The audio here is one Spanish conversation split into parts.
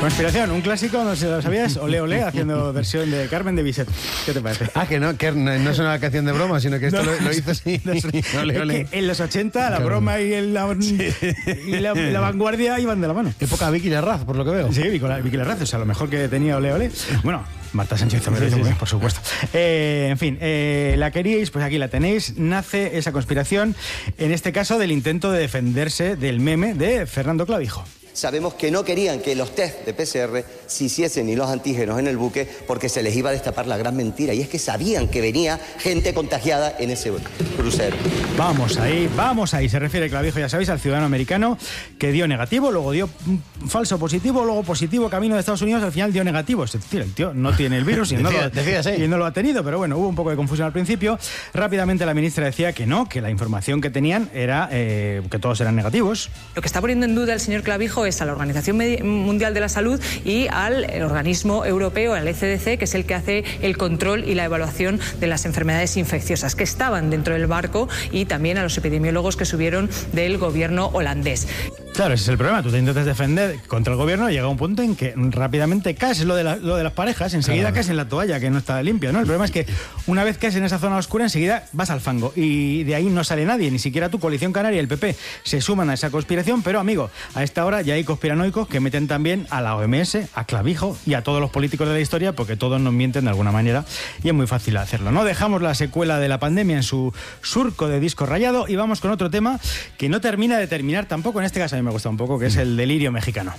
Conspiración, un clásico, no sé si lo sabías, Olé Olé, haciendo versión de Carmen de Bizet. ¿Qué te parece? Ah, que no es una canción de broma, sino que esto lo hizo así. Olé, olé. Es que en los 80 la broma y la vanguardia iban de la mano. Época Vicky Larraz, por lo que veo. Sí, Vicky Larraz, o sea, lo mejor que tenía Olé Olé. Bueno, Marta Sánchez también, sí, por supuesto. En fin, la queríais, pues aquí la tenéis. Nace esa conspiración, en este caso del intento de defenderse del meme de Fernando Clavijo. Sabemos que no querían que los test de PCR se hiciesen ni los antígenos en el buque porque se les iba a destapar la gran mentira, y es que sabían que venía gente contagiada en ese crucero. Vamos ahí, se refiere Clavijo, ya sabéis, al ciudadano americano que dio negativo, luego dio falso positivo, luego positivo camino de Estados Unidos, al final dio negativo. Es decir, el tío no tiene el virus y no lo ha tenido, pero bueno, hubo un poco de confusión al principio. Rápidamente la ministra decía que no, que la información que tenían era que todos eran negativos. Lo que está poniendo en duda el señor Clavijo es a la Organización Mundial de la Salud y al organismo europeo, al ECDC, que es el que hace el control y la evaluación de las enfermedades infecciosas, que estaban dentro del barco, y también a los epidemiólogos que subieron del gobierno holandés. Claro, ese es el problema. Tú te intentas defender contra el gobierno y llega un punto en que rápidamente caes. Es lo de las parejas, enseguida caes en la toalla que no está limpia, ¿no? El problema es que una vez caes en esa zona oscura, enseguida vas al fango y de ahí no sale nadie, ni siquiera tu Coalición Canaria y el PP se suman a esa conspiración. Pero, amigo, a esta hora ya hay conspiranoicos que meten también a la OMS, a Clavijo y a todos los políticos de la historia, porque todos nos mienten de alguna manera y es muy fácil hacerlo. No dejamos la secuela de la pandemia en su surco de disco rayado y vamos con otro tema que no termina de terminar tampoco. En este caso a mí me gusta un poco, que es el delirio mexicano.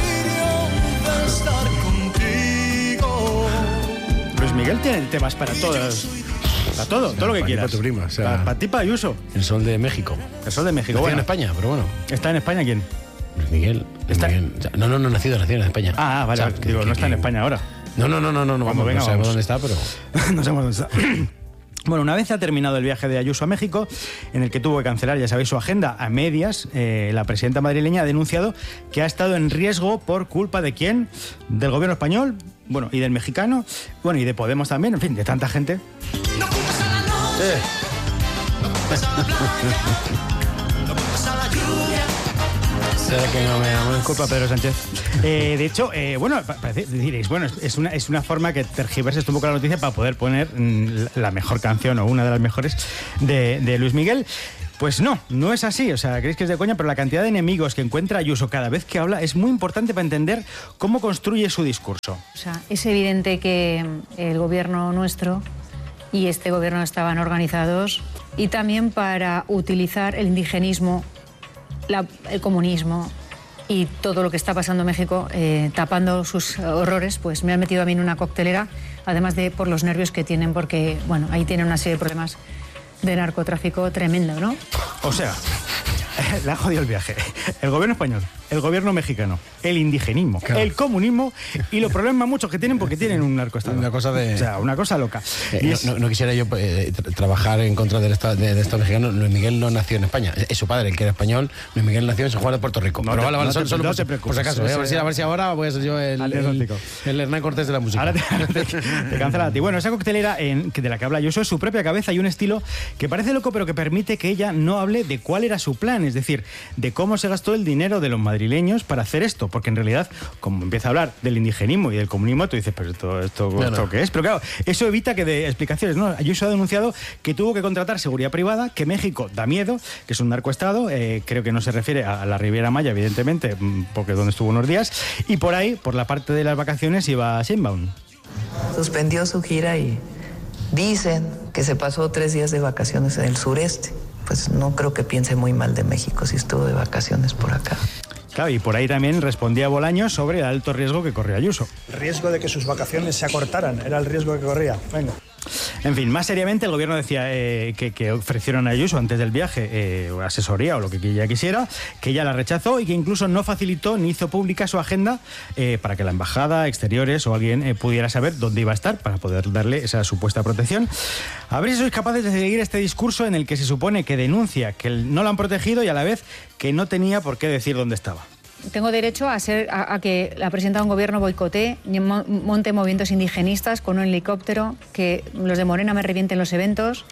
Luis Miguel tiene temas para todos. Para todo lo que quieras. Para tu prima, o sea, para ti, para Ayuso. El Sol de México. El Sol de México. Nació bueno, en España, pero bueno. ¿Está en España quién? Luis Miguel. ¿Está? No, nacido en España. Ah, vale. O sea, digo, no está en España ahora. No, vamos, no sabemos dónde está, pero... No sabemos dónde está. Bueno, una vez ha terminado el viaje de Ayuso a México, en el que tuvo que cancelar, ya sabéis, su agenda a medias, la presidenta madrileña ha denunciado que ha estado en riesgo por culpa de ¿quién? Del gobierno español, bueno, y del mexicano, bueno, y de Podemos también, en fin, de tanta gente. No culpes a la noche, no culpes a la playa, no culpes a la lluvia. Sé que no me Disculpa, Pedro Sánchez. De hecho, bueno, diréis, bueno, es una forma que tergiverses un poco la noticia para poder poner la mejor canción o una de las mejores de Luis Miguel. Pues no es así. O sea, creéis que es de coña, pero la cantidad de enemigos que encuentra Ayuso cada vez que habla es muy importante para entender cómo construye su discurso. O sea, es evidente que el gobierno nuestro y este gobierno estaban organizados, y también para utilizar el indigenismo, el comunismo y todo lo que está pasando en México, tapando sus horrores, pues me han metido a mí en una coctelera, además de por los nervios que tienen, porque, bueno, ahí tienen una serie de problemas de narcotráfico tremendo, ¿no? O sea, le ha jodido el viaje. El gobierno español, el gobierno mexicano, el indigenismo, claro, el comunismo y los problemas muchos que tienen porque tienen un narcoestado. Una cosa de... O sea, una cosa loca. No quisiera yo trabajar en contra de Estado mexicano. Luis Miguel no nació en España. Es su padre el que era español. Luis Miguel nació en San Juan de Puerto Rico. No, pero vale, no te preocupes. Por si acaso. A ver si ahora voy a ser yo el Hernán Cortés de la música. Ahora te cancela a ti. Bueno, esa coctelera de la que habla Ayuso es su propia cabeza y un estilo que parece loco, pero que permite que ella no hable de cuál era su plan, es decir, de cómo se gastó el dinero de los madrileños para hacer esto, porque en realidad, como empieza a hablar del indigenismo y del comunismo, tú dices, pero ¿esto qué es? Pero claro, eso evita que dé explicaciones, ¿no? Ayuso ha denunciado que tuvo que contratar seguridad privada, que México da miedo, que es un narcoestado, creo que no se refiere a la Riviera Maya, evidentemente, porque es donde estuvo unos días, y por ahí, por la parte de las vacaciones, iba Sheinbaum. Suspendió su gira y dicen que se pasó 3 días de vacaciones en el sureste. Pues no creo que piense muy mal de México si estuvo de vacaciones por acá. Claro, y por ahí también respondía Bolaños sobre el alto riesgo que corría Ayuso. El riesgo de que sus vacaciones se acortaran, era el riesgo que corría. Venga. En fin, más seriamente, el gobierno decía que ofrecieron a Ayuso antes del viaje asesoría o lo que ella quisiera, que ella la rechazó y que incluso no facilitó ni hizo pública su agenda para que la embajada, exteriores o alguien pudiera saber dónde iba a estar para poder darle esa supuesta protección. A ver si sois capaces de seguir este discurso en el que se supone que denuncia que no la han protegido y a la vez que no tenía por qué decir dónde estaba. Tengo derecho a que la presidenta de un gobierno boicotee, monte movimientos indigenistas con un helicóptero, que los de Morena me revienten los eventos,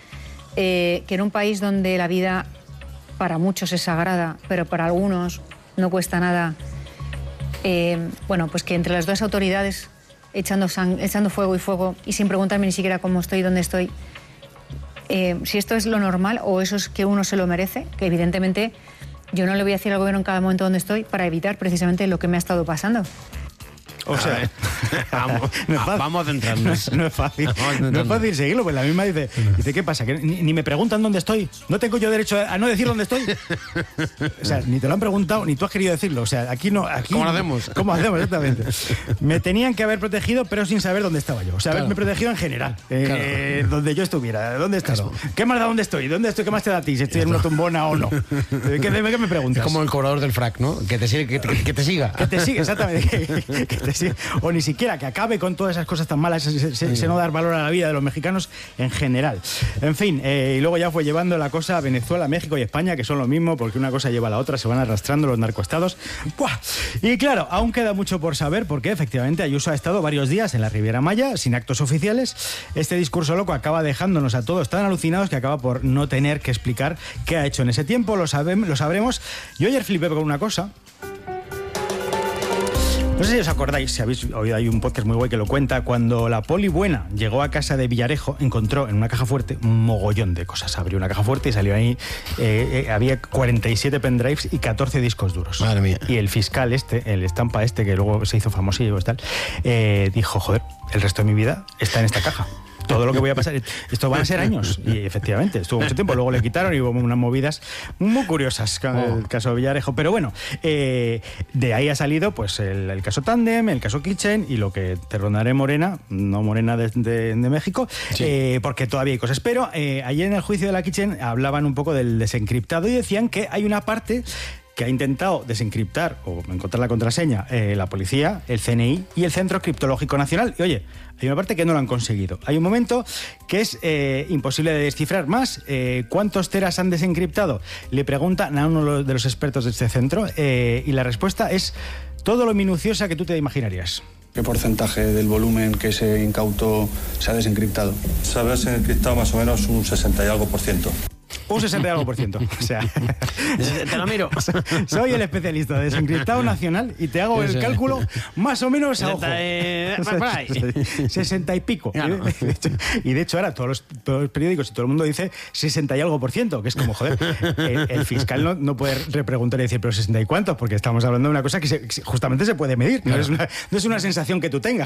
que en un país donde la vida para muchos es sagrada, pero para algunos no cuesta nada, bueno, pues que entre las dos autoridades, echando fuego y fuego, y sin preguntarme ni siquiera cómo estoy, dónde estoy, si esto es lo normal o eso es que uno se lo merece, que evidentemente yo no le voy a decir al gobierno en cada momento dónde estoy para evitar precisamente lo que me ha estado pasando. O sea, vamos a centrarnos. No es fácil. No es fácil seguirlo, pues la misma dice, ¿qué pasa? ¿Que ni me preguntan dónde estoy? ¿No tengo yo derecho a no decir dónde estoy? O sea, ni te lo han preguntado, ni tú has querido decirlo. O sea, aquí no... Aquí, ¿cómo lo hacemos? ¿Cómo hacemos? Exactamente. Me tenían que haber protegido, pero sin saber dónde estaba yo. O sea, haberme protegido en general. Donde yo estuviera. ¿Dónde estás? ¿Qué más da dónde estoy? ¿Dónde estoy? ¿Qué más te da a ti? Si estoy en una tumbona o no. ¿Qué me preguntas? Es como el cobrador del frac, ¿no? Que te siga. Que te siga, exactamente. Que te siga. O ni siquiera que acabe con todas esas cosas tan malas, ese no dar valor a la vida de los mexicanos en general. En fin, y luego ya fue llevando la cosa a Venezuela, México y España, que son lo mismo, porque una cosa lleva a la otra, se van arrastrando los narcoestados. ¡Buah! Y claro, aún queda mucho por saber, porque efectivamente Ayuso ha estado varios días en la Riviera Maya, sin actos oficiales. Este discurso loco acaba dejándonos a todos tan alucinados que acaba por no tener que explicar qué ha hecho en ese tiempo. Lo sabremos. Yo ayer flipé con una cosa. No sé si os acordáis, si habéis oído, hay un podcast muy guay que lo cuenta. Cuando la poli buena llegó a casa de Villarejo, encontró en una caja fuerte un mogollón de cosas. Abrió una caja fuerte y salió ahí, había 47 pendrives y 14 discos duros. Madre mía. Y el fiscal el estampa que luego se hizo famosillo y tal, dijo, joder, el resto de mi vida está en esta caja. Todo lo que voy a pasar, esto van a ser años. Y efectivamente, estuvo mucho tiempo, luego le quitaron y hubo unas movidas muy curiosas con el caso de Villarejo. Pero bueno, de ahí ha salido pues el caso Tandem, el caso Kitchen y lo que te rondaré Morena, no Morena de México, sí. Porque todavía hay cosas. Pero ayer en el juicio de la Kitchen hablaban un poco del desencriptado y decían que hay una parte que ha intentado desencriptar o encontrar la contraseña la policía, el CNI y el Centro Criptológico Nacional. Y oye, hay una parte que no lo han conseguido. Hay un momento que es imposible de descifrar más. ¿Cuántos teras han desencriptado? Le preguntan a uno de los expertos de este centro y la respuesta es todo lo minuciosa que tú te imaginarías. ¿Qué porcentaje del volumen que se incautó se ha desencriptado? Se ha desencriptado más o menos un 60 y algo por ciento. Un 60 y algo por ciento. O sea, te lo miro. Soy el especialista de desencriptado nacional y te hago el cálculo más o menos a ojo. 60 y pico. Claro. Y de hecho ahora todos los periódicos y todo el mundo dice 60 y algo por ciento, que es como, joder, el fiscal no puede repreguntar y decir, pero 60 y cuántos, porque estamos hablando de una cosa que justamente se puede medir. Claro. No es una sensación que tú tengas.